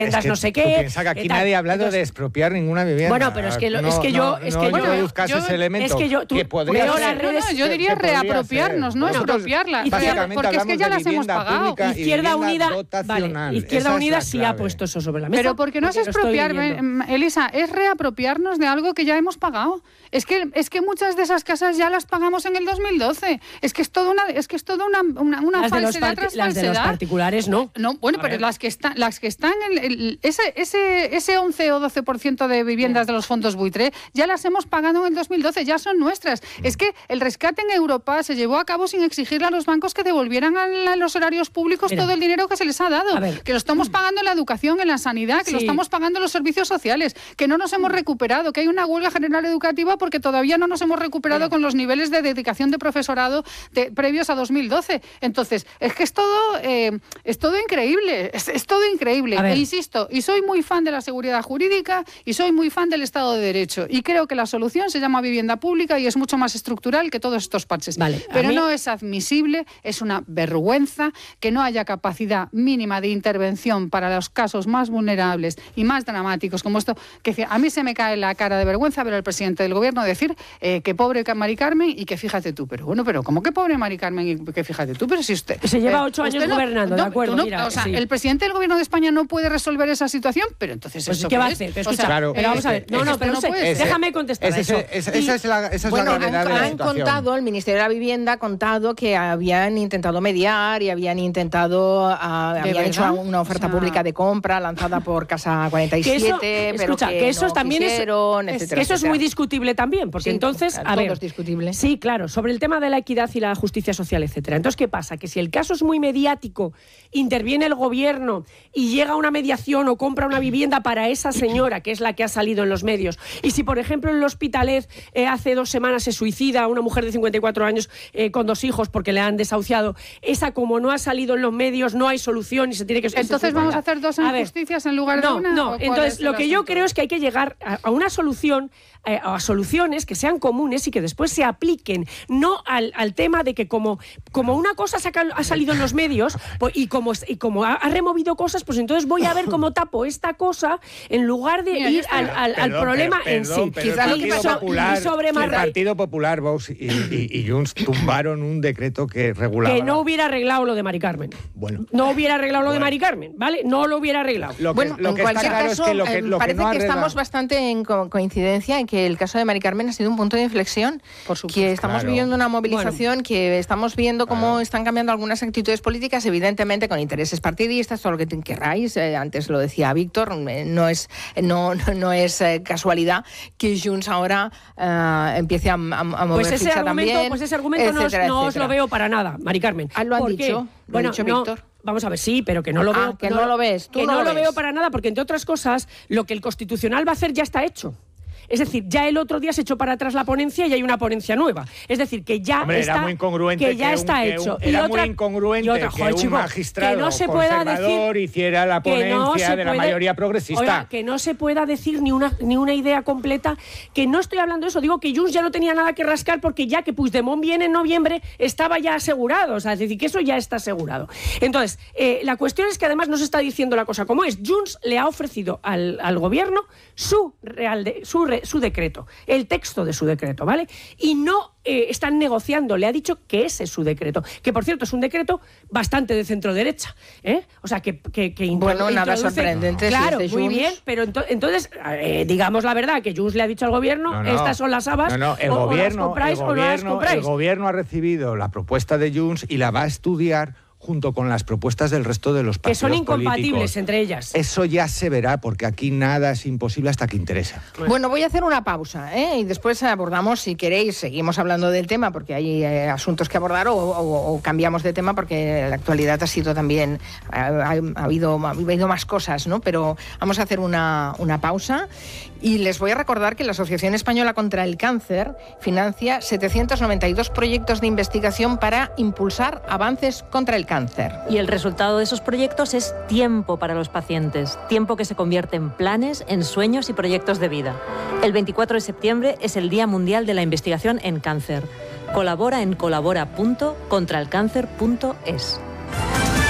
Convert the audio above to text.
no sé qué. Piensa que aquí nadie ha hablado de expropiar ninguna vivienda. Bueno, pero es que yo buscas ese elemento que podría veo ser, las redes. Yo diría reapropiarnos, no expropiarlas. Porque es que ya las hemos pagado. Izquierda Unida sí ha puesto eso sobre la mesa. Pero porque no es expropiar, Elisa, es reapropiarnos de algo que ya hemos pagado. Es que muchas de esas casas ya las pagamos en el 2012. Es que es toda una falsedad tras las de los particulares no. No, bueno, pero las que están en ese 11 o 12% de viviendas de los fondos buitre ya las hemos pagado en el 2012, ya son nuestras. Es que el rescate en Europa se llevó a cabo sin exigirle a los bancos que devolvieran a los horarios públicos todo el dinero que se les ha dado. Que lo estamos pagando en la educación, en la sanidad, que lo estamos pagando en los servicios sociales, que no nos hemos recuperado, que hay una huelga general educativa porque todavía no nos hemos recuperado con los niveles de dedicación de profesorado previos a 2012. Entonces, es que es todo increíble, es todo increíble. E insisto, y soy muy fan de la seguridad jurídica y soy muy fan del Estado de Derecho. Y creo que la solución se llama vivienda pública y es mucho más estructural que todos estos parches. Pero no es admisible, es una vergüenza que no haya capacidad mínima de intervención para los casos más vulnerables y más dramáticos como esto, que a mí se me cae la cara de vergüenza ver al presidente del gobierno decir que pobre Mari Carmen y que fíjate tú. Pero bueno, ¿cómo que pobre Mari Carmen y que fíjate tú? Pero si usted... Se lleva 8 años gobernando, de acuerdo. El presidente del gobierno de España no puede resolver esa situación, pero entonces pues ¿qué va a hacer? Pero vamos a ver. Déjame contestar eso. Esa es la gravedad de la situación. El Ministerio de la Vivienda ha contado que habían intentado mediar y habían hecho una oferta pública de compra lanzada por Casa 47, que eso también es muy discutible también, porque entonces, todo es discutible. Sí, claro, sobre el tema de la equidad y la justicia social, etcétera. Entonces, ¿qué pasa? Que si el caso es muy mediático, interviene el gobierno y llega a una mediación o compra una vivienda para esa señora, que es la que ha salido en los medios, y si, por ejemplo, en el Hospitalet hace 2 semanas se suicida una mujer de 54 años con 2 hijos porque le han desahuciado, esa como no ha salido en los medios, no hay solución y se tiene que... Entonces vamos a hacer 2 injusticias en lugar de una. No, entonces lo que yo creo es que hay que llegar a una solución, a soluciones que sean comunes y que después se apliquen, no al tema de que como una cosa ha salido en los medios y como ha removido cosas, pues entonces voy a ver cómo tapo esta cosa en lugar de ir al problema en sí. El Partido Popular, Vox y Junts tumbaron un decreto que regulaba... Que no hubiera arreglado lo de Mari Carmen. Bueno. No hubiera arreglado lo de Mari Carmen, ¿vale? No lo hubiera arreglado. En cualquier caso, parece que estamos bastante en coincidencia en que el caso de Mari Carmen ha sido un punto de inflexión. Por supuesto. Que estamos viviendo una movilización, que estamos viendo cómo están cambiando algunas actitudes políticas, evidentemente con intereses partidistas, todo lo que queráis. Antes lo decía Víctor, no es casualidad que Junts ahora empiece a mover ficha también. Pues ese argumento no os lo veo para nada, Mari Carmen. Lo han dicho. Lo ha dicho Víctor. Vamos a ver, sí, pero que no lo veo. Que no lo ves. Que no lo veo para nada, porque entre otras cosas, lo que el Constitucional va a hacer ya está hecho. Es decir, ya el otro día se echó para atrás la ponencia y hay una ponencia nueva. Es decir, que ya era muy incongruente que ya está hecho. Era muy incongruente que un magistrado conservador hiciera la ponencia de la mayoría progresista. Oiga, que no se pueda decir ni una idea completa, que no estoy hablando de eso, digo que Junts ya no tenía nada que rascar porque ya que Puigdemont viene en noviembre estaba ya asegurado, o sea, es decir, que eso ya está asegurado. Entonces, la cuestión es que además no se está diciendo la cosa como es. Junts le ha ofrecido al gobierno su decreto, el texto de su decreto, ¿vale? Y no están negociando, le ha dicho que ese es su decreto, que por cierto es un decreto bastante de centro-derecha, o sea, que bueno, nada sorprendente. Claro, muy bien, pero entonces, digamos la verdad, que Junts le ha dicho al gobierno, estas son las habas, el gobierno ha recibido la propuesta de Junts y la va a estudiar junto con las propuestas del resto de los partidos políticos. Que son incompatibles políticos. Entre ellas. Eso ya se verá, porque aquí nada es imposible hasta que interesa. Bueno, voy a hacer una pausa, y después abordamos, si queréis, seguimos hablando del tema, porque hay asuntos que abordar, o cambiamos de tema, porque la actualidad ha sido también, ha habido más cosas, ¿no? Pero vamos a hacer una pausa. Y les voy a recordar que la Asociación Española contra el Cáncer financia 792 proyectos de investigación para impulsar avances contra el cáncer. Y el resultado de esos proyectos es tiempo para los pacientes, tiempo que se convierte en planes, en sueños y proyectos de vida. El 24 de septiembre es el Día Mundial de la Investigación en Cáncer. Colabora en colabora.contralcáncer.es.